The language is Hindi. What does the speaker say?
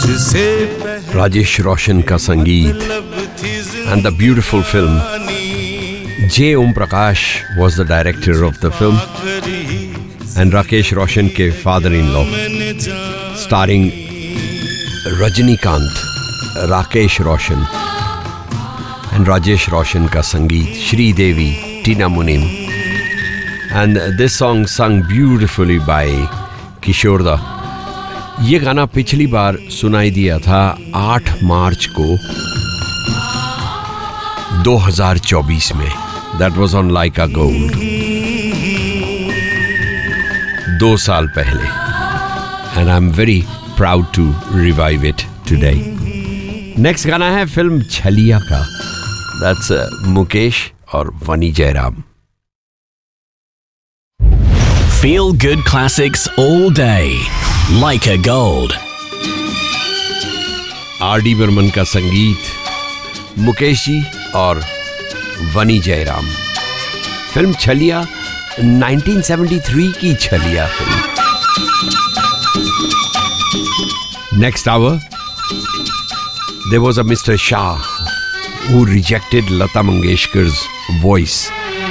राजेश रोशन का संगीत and the beautiful film. J. Om Prakash was the director of the film and Rakesh Roshan ke father-in-law, starring Rajinikanth, Rakesh Roshan and Rajesh Roshan ka sangeet, Shri Devi, Tina Munim, and this song sung beautifully by Kishorda. ये गाना पिछली बार सुनाई दिया था 8 मार्च को 2024 में. That was on Laika Gold. 2 साल पहले. And I'm very proud to revive it today. Next गाना है फिल्म छलिया का. That's मुकेश और वनी Jairam. Feel good classics all day. Laika Gold. R.D. Burman का संगीत, मुकेश जी और वनी जयराम. फिल्म छलिया 1973 की छलिया film. Next hour, there was a Mr. Shah who rejected Lata Mangeshkar's voice